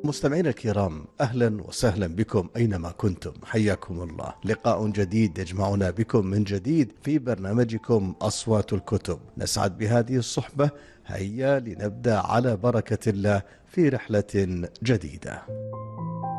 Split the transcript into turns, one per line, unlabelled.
مستمعينا الكرام، أهلا وسهلا بكم أينما كنتم، حياكم الله. لقاء جديد يجمعنا بكم من جديد في برنامجكم أصوات الكتب. نسعد بهذه الصحبة. هيا لنبدأ على بركة الله في رحلة جديدة.